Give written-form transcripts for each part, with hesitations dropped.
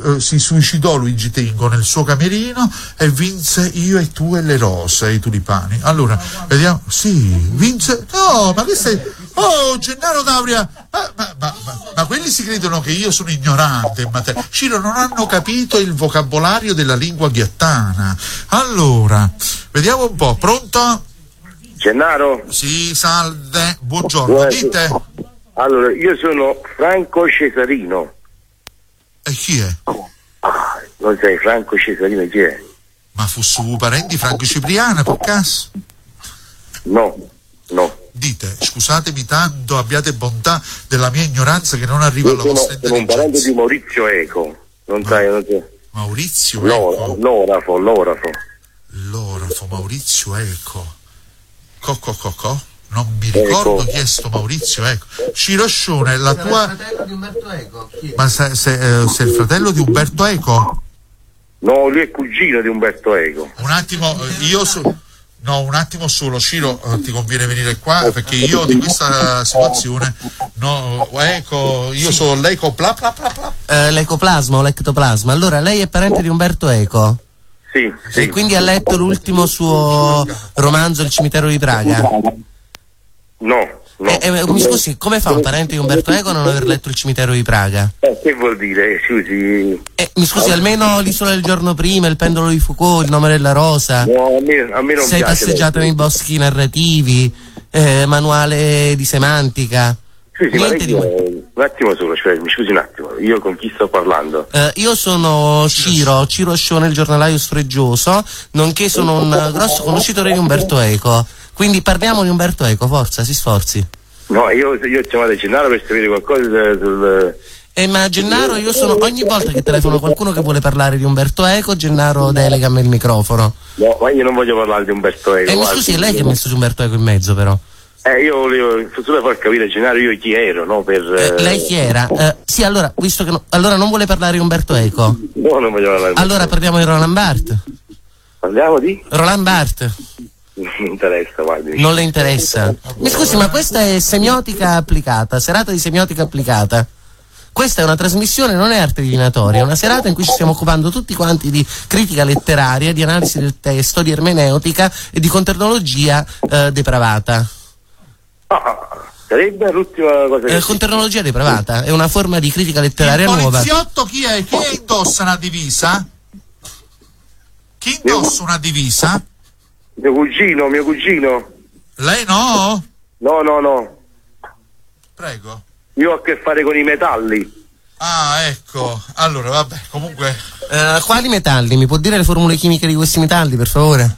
si suicidò Luigi Tenco nel suo camerino e vinse Io e tu e le rose, i tulipani. Allora, vediamo, sì, vinse, no, ma questo è, oh, Gennaro D'Auria, ma quelli si credono che io sono ignorante in materia. Ciro, non hanno capito il vocabolario della lingua ghiattana. Allora, vediamo un po', pronto? Gennaro? Sì, salve, buongiorno, dite. Allora, io sono Franco Cesarino. E chi è? Non sai Franco Cesarino chi è? Ma fu suo parente Franco Cipriano, per caso? No. Dite, scusatemi tanto, abbiate bontà della mia ignoranza che non arriva alla vostra intelligenza. Sono un parente di Maurizio Eco. Non sai. Maurizio Eco? L'orafo. L'orafo, Maurizio Eco. Non mi ricordo chi è sto Maurizio Eco. Ciro Scione, la tua... il fratello di Umberto Eco? Ma sei il fratello di Umberto Eco? No, lui è cugino di Umberto Eco. Un attimo, un attimo solo, Ciro, ti conviene venire qua perché io di questa situazione io sono l'eco L'ecoplasma o l'ectoplasma. Allora, lei è parente di Umberto Eco? Sì. E quindi ha letto l'ultimo suo romanzo, Il cimitero di Praga? No. Mi scusi, come fa un parente di Umberto Eco a non aver letto Il cimitero di Praga? Che vuol dire? Scusi. Mi scusi, almeno L'isola del giorno prima, Il pendolo di Foucault, Il nome della rosa. No, a me non Sei piace. passeggiato nei boschi narrativi, manuale di semantica. Sì, Niente di... un attimo solo, mi scusi un attimo, io con chi sto parlando? Io sono Ciro Scione, il giornalaio sfreggioso, nonché sono un grosso conoscitore di Umberto Eco. Quindi parliamo di Umberto Eco, forza, si sforzi. No, io ho chiamato Gennaro per sapere qualcosa sul... ma Gennaro, io sono, ogni volta che telefono qualcuno che vuole parlare di Umberto Eco, Gennaro delega a me il microfono. No, ma io non voglio parlare di Umberto Eco. Mi scusi, è lei che ha messo Umberto Eco in mezzo, però. Io volevo solo far capire, Gennaro, io chi ero, no? Lei chi era? Sì, allora, visto che allora non vuole parlare di Umberto Eco? No, non voglio parlare. Allora parliamo di Roland Barthes. Parliamo di? Roland Barthes. Non mi interessa, guardi. Non le interessa? Mi scusi, ma questa è semiotica applicata, serata di semiotica applicata. Questa è una trasmissione, non è arte divinatoria, è una serata in cui ci stiamo occupando tutti quanti di critica letteraria, di analisi del testo, di ermeneutica e di conternologia depravata. Sarebbe l'ultima cosa conternologia depravata è una forma di critica letteraria il nuova. poliziotto chi è? Chi indossa una divisa? Chi indossa una divisa? Mio cugino. Lei no? No. Prego. Io ho a che fare con i metalli. Ah, ecco. Allora, vabbè, comunque... Quali metalli? Mi può dire le formule chimiche di questi metalli, per favore?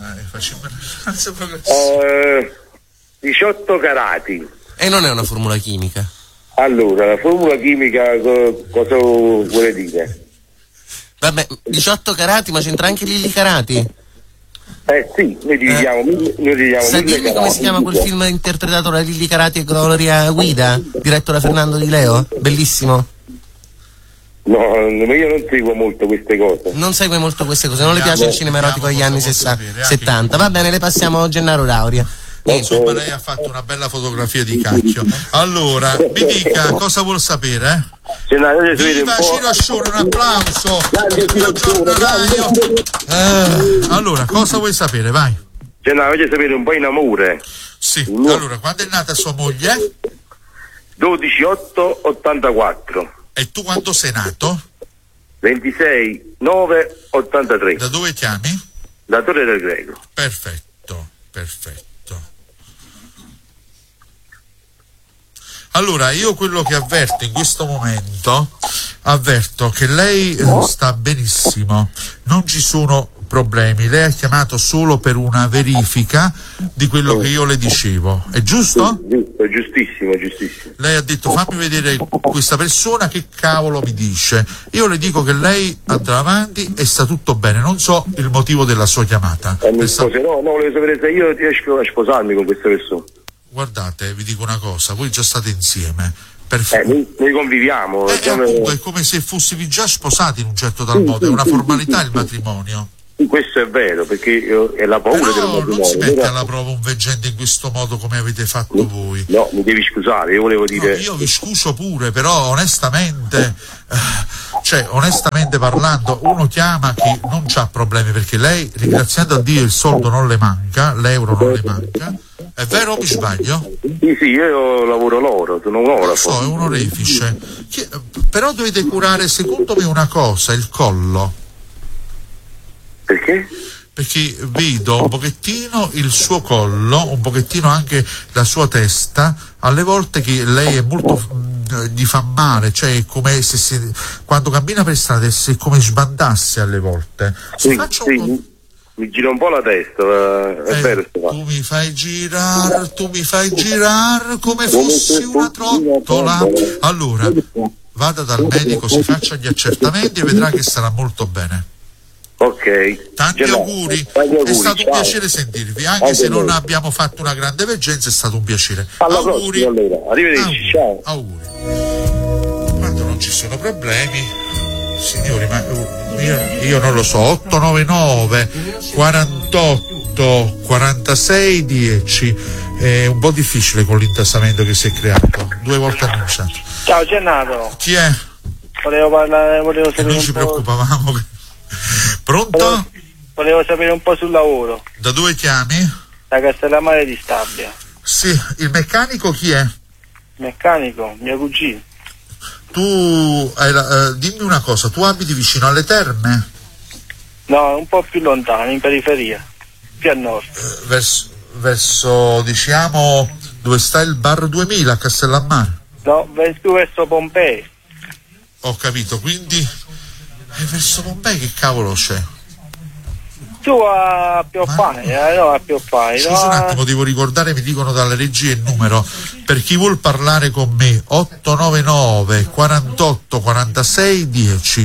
18 carati. E non è una formula chimica. Allora, la formula chimica cosa vuole dire? Vabbè, 18 carati, ma c'entra anche Lilli Carati? Sì, noi diciamo sa dirmi come si chiama quel film interpretato da Lilli Carati e Gloria Guida, diretto da Fernando Di Leo? Bellissimo. No, io non seguo molto queste cose. Non segue molto queste cose, non le piace il cinema erotico degli anni 70. Va bene, le passiamo Gennaro D'Auria. Insomma, lei ha fatto una bella fotografia di cacchio. Allora, mi dica cosa vuol sapere? Viva Ciro Scione, un applauso. Allora, cosa vuoi sapere? Vai. Voglio sapere un po' in amore. Sì, allora, quando è nata sua moglie? 12/8/84. E tu quando sei nato? 26/9/83. Da dove chiami? Da Torre del Greco. Perfetto. Allora, io quello che avverto in questo momento, avverto che lei sta benissimo, non ci sono problemi, lei ha chiamato solo per una verifica di quello che io le dicevo, è giusto? Giustissimo. Lei ha detto fammi vedere questa persona che cavolo mi dice, io le dico che lei andrà avanti e sta tutto bene, non so il motivo della sua chiamata. No, volevo sapere se io riesco a sposarmi con questa persona. Guardate, vi dico una cosa, voi già state insieme. Noi conviviamo. Appunto, è come se fossimo già sposati in un certo tal modo, è una formalità il matrimonio. Questo è vero, perché è la paura del matrimonio. Non si mette alla prova un veggente in questo modo come avete fatto voi. No, mi devi scusare, io volevo dire... No, io vi scuso pure, però onestamente cioè onestamente parlando uno chiama chi non c'ha problemi, perché lei, ringraziando a Dio, il soldo non le manca, l'euro non le manca, è vero o mi sbaglio? Sì, io lavoro l'oro, sono un oro. So, è un orefice. Però dovete curare secondo me una cosa, il collo, Perché? perché vedo un pochettino il suo collo, un pochettino anche la sua testa, alle volte che lei è molto gli fa male, cioè è come se quando cammina per strada è come sbandasse alle volte. Sì, Faccio sì, mi gira un po' la testa, è vero. tu mi fai girare come fossi una trottola. Allora vada dal medico, si faccia gli accertamenti e vedrà che sarà molto bene. Ok. Tanti auguri, è stato un piacere sentirvi, anche se non abbiamo fatto una grande veggenza, è stato un piacere. Auguri. Allora. Arrivederci, ciao. Auguri. Quando non ci sono problemi, signori, ma io non lo so, 899 48 46 10, è un po' difficile con l'intasamento che si è creato, 2 volte annunciato. Ciao Gennaro. Chi è? Volevo sapere Noi ci preoccupavamo che... Pronto? Volevo sapere un po' sul lavoro. Da dove chiami? Da Castellammare di Stabia. Sì, il meccanico chi è? Meccanico, mio cugino. Tu dimmi una cosa, tu abiti vicino alle terme? No, un po' più lontano, in periferia, più a nord. Verso diciamo dove sta il bar 2000 a Castellammare? No, più verso Pompei. Ho capito, quindi verso Pompei che cavolo c'è? Tu a Pioppai, no, a Pioppai. Scusa no, un attimo, devo ricordare, mi dicono dalle regie il numero, per chi vuol parlare con me, 899 48 46 10,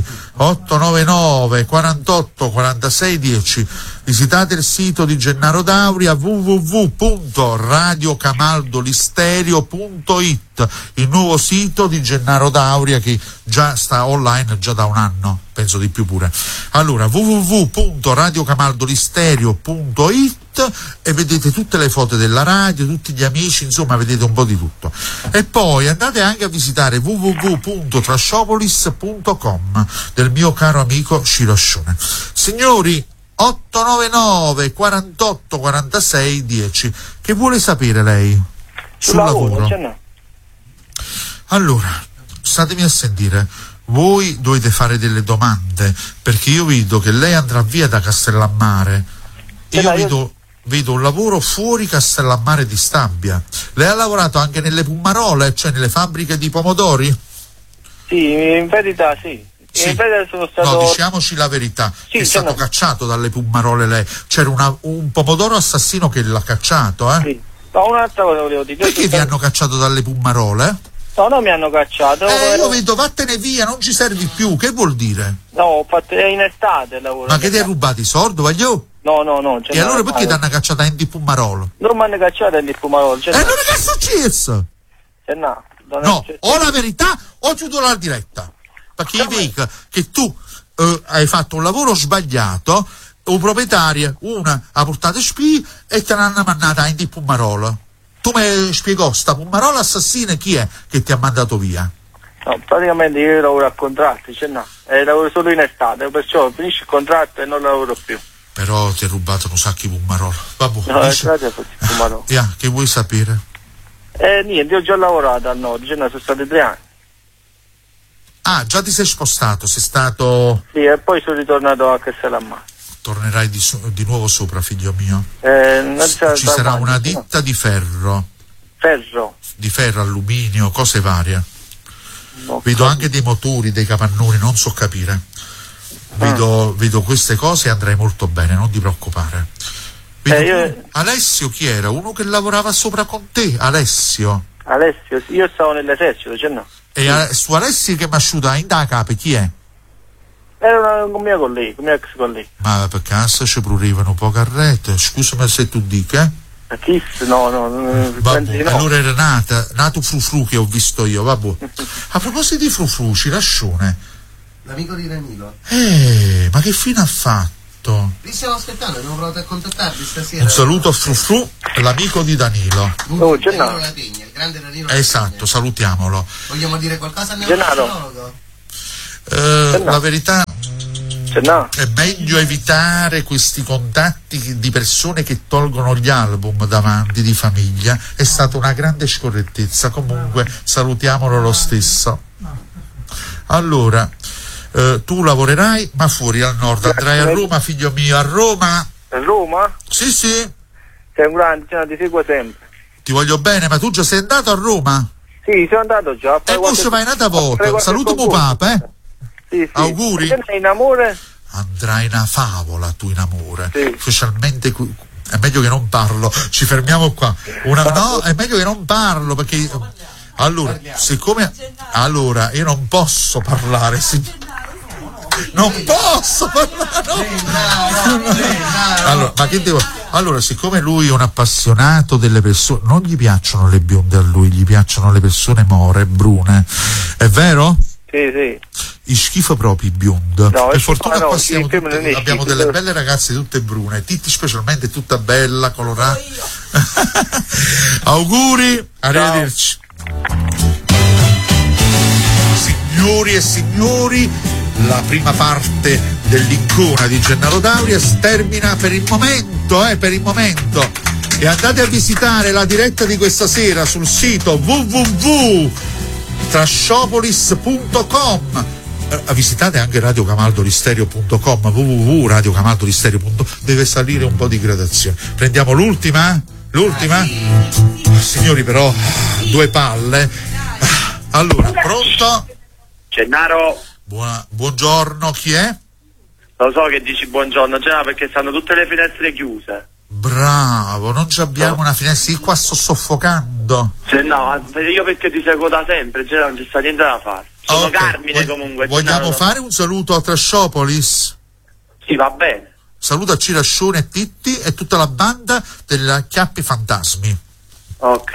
899 48 46 10. Visitate il sito di Gennaro D'Auria, www.radiocamaldolisterio.it, il nuovo sito di Gennaro D'Auria che già sta online già da un anno, penso di più pure. Allora, www.radiocamaldolisterio.it e vedete tutte le foto della radio, tutti gli amici, insomma vedete un po' di tutto. E poi andate anche a visitare www.trashopolis.com del mio caro amico Sciroscione. Signori, 899 48 46 10. Che vuole sapere lei sul lavoro? Allora, statemi a sentire. Voi dovete fare delle domande, perché io vedo che lei andrà via da Castellammare. Io vedo un lavoro fuori Castellammare di Stabia. Lei ha lavorato anche nelle Pummarole, cioè nelle fabbriche di pomodori? Sì, in verità sì. Sì. Sono stato... No, diciamoci la verità, sì, è stato cacciato dalle Pummarole lei. C'era un pomodoro assassino che l'ha cacciato, eh? Sì. No, un'altra cosa volevo dire. Perché vi hanno cacciato dalle Pummarole? No, non mi hanno cacciato. Io vedo, vattene via, non ci servi più, che vuol dire? No, ho fatto in estate il lavoro. Ma che ti hai rubato i soldi, voglio? No. E allora perché ti hanno cacciata in di Pummarolo? Non mi hanno cacciato in di Pummarolo. E allora che è successo? No, o la verità o chiudo la diretta. Perché io vedo che tu hai fatto un lavoro sbagliato, un proprietario, una ha portato spie e te l'hanno mandata in di Pummarolo. Tu mi spiegò, sta Pummarola assassina chi è che ti ha mandato via? No, praticamente io lavoro a contratti, lavoro solo in estate, perciò finisce il contratto e non lavoro più. Però ti ha rubato un sacco di Pummarola. Vabbè, che vuoi sapere? Niente, io ho già lavorato al nord, sono stati 3 anni. Ah, già ti sei spostato, sei stato... Sì, e poi sono ritornato a Castellammare. Tornerai di nuovo sopra, figlio mio. Ci sarà una ditta di ferro. Ferro? Di ferro, alluminio, cose varie. No, vedo anche dei motori, dei capannoni, non so capire. Vedo queste cose e andrai molto bene, non ti preoccupare. Alessio chi era? Uno che lavorava sopra con te, Alessio? Alessio, io stavo nell'esercito, no? E su Alessio che mi asciuta in da capo, chi è? Era un mio collega, un mio ex collega. Ma per caso ci prurivano un po' carrette? Scusami se tu dici, A chi? No. Allora era nato Frufru che ho visto io, vabbè. A proposito di Frufru, Cirascione. L'amico di Danilo. Ma che fine ha fatto? Vi stiamo aspettando, abbiamo provato a contattarvi stasera. Un saluto a Frufru, l'amico di Danilo. Danilo Lategna, il grande Danilo Lategna. Esatto, salutiamolo. Vogliamo dire qualcosa al Gennaro? La verità No. è meglio evitare questi contatti di persone che tolgono gli album davanti di famiglia. È stata una grande scorrettezza. Comunque salutiamolo lo stesso. Allora, tu lavorerai ma fuori al nord, andrai a Roma, figlio mio, a Roma? A Roma? Sì, Sei un grande, ti seguo sempre. ti voglio bene, ma tu già sei andato a Roma? Sì, sono andato già. E poi vai un'altra volta, saluto mio papà, Sì. Auguri. Sei in amore? Andrai una favola tu in amore, Sì. specialmente è meglio che non parlo, ci fermiamo qua. No, è meglio che non parlo perché allora, siccome io non posso parlare, non posso parlare. Allora, ma che devo? Allora, siccome lui è un appassionato delle persone, non gli piacciono le bionde a lui, gli piacciono le persone more, brune. È vero? Sì. I schifo proprio i bionde. No, per fortuna qua non abbiamo delle belle ragazze tutte brune, Titti specialmente tutta bella, colorata. Auguri, arrivederci. Signori e signori, la prima parte dell'icona di Gennaro D'Auria termina per il momento. E andate a visitare la diretta di questa sera sul sito www.trasciopolis.com. Visitate anche radiocamaldolistereo.com, www.radiocamaldolistereo.com. Deve salire un po' di gradazione. Prendiamo l'ultima? Signori, però due palle. Allora, pronto? Gennaro, Buongiorno, chi è? lo so che dici buongiorno, Gennaro, perché stanno tutte le finestre chiuse. Bravo, non ci abbiamo una finestra, io qua sto soffocando. No, io perché ti seguo da sempre, Gennaro, non ci sta niente da fare. Sono Okay. Carmine comunque. Vogliamo Gennaro. fare un saluto a Trasciopolis? Sì, va bene. Saluto a Cirascione e Titti e tutta la banda della Chiappi Fantasmi. Ok.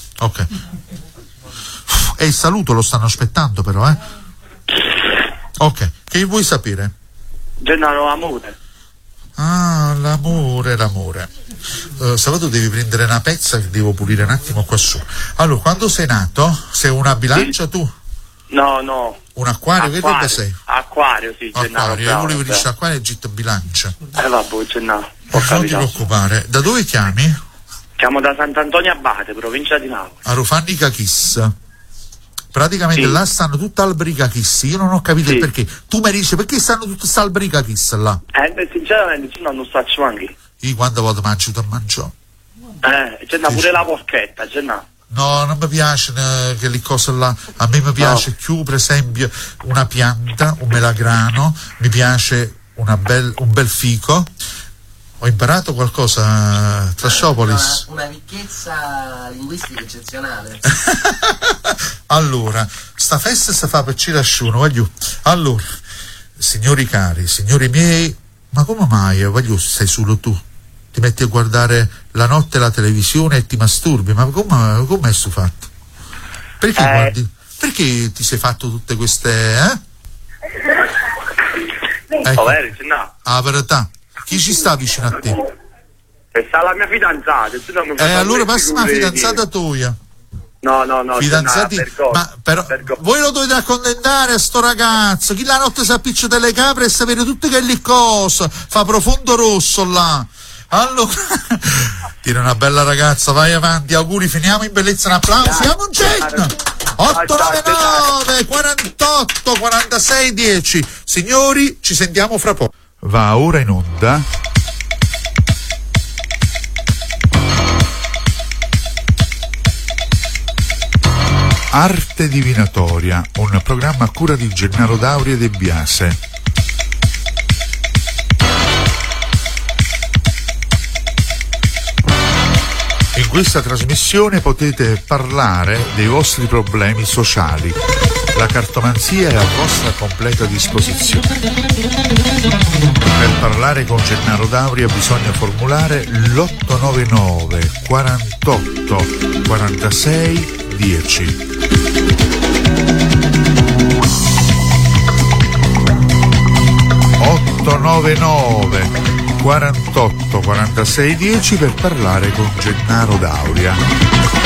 E il saluto lo stanno aspettando però, Ok, che vuoi sapere? Gennaro, amore. Ah, l'amore. Sabato devi prendere una pezza che devo pulire un attimo qua su. Allora, quando sei nato? Sei una bilancia tu? No. Un acquario? Che roba sei? Acquario, sì, Gennaro. Acquario, io volevo dire acquario e gitto bilancia. Vabbè, Gennaro. Non ti preoccupare. Da dove chiami? Chiamo da Sant'Antonio Abate, provincia di Napoli. A Rofanni Cachis. Praticamente Sì. là stanno tutte alberi Cachis. Io non ho capito Sì. il perché. Tu mi dici perché stanno tutte queste alberi Cachis là? Sinceramente, non faccio anche. Io quando vado mangio te mangio. Gennaro, pure la porchetta, Gennaro. No, non mi piace che le cose là. A me mi piace più, per esempio, una pianta, un melagrano, mi piace un bel fico. Ho imparato qualcosa, Trasciopolis. Una ricchezza linguistica eccezionale. Allora, sta festa si fa per Cirasciuno, voglio. Allora, signori cari, signori miei, ma come mai, voglio, sei solo tu? Ti metti a guardare la notte la televisione e ti masturbi, ma come è sto fatto? Perché guardi? Perché ti sei fatto tutte queste, Ecco, Gennaro. la verità. Chi ci sta vicino a te? E sta la mia fidanzata. Allora passa una fidanzata tua. No, Fidanzati, ma però voi lo dovete accontentare a sto ragazzo. Chi la notte si appiccia delle capre e sapere tutte che le cose, fa profondo rosso là. Allora, tira una bella ragazza, vai avanti, auguri, finiamo in bellezza, un applauso, siamo un cenno. 899 48 46 10. Signori, ci sentiamo fra poco. Va ora in onda Arte Divinatoria, un programma a cura di Gennaro D'Auria De Biase. In questa trasmissione potete parlare dei vostri problemi sociali. La cartomanzia è a vostra completa disposizione. Per parlare con Gennaro D'Auria bisogna formulare l'899 48 46 10. 899 48 46 10 per parlare con Gennaro D'Auria.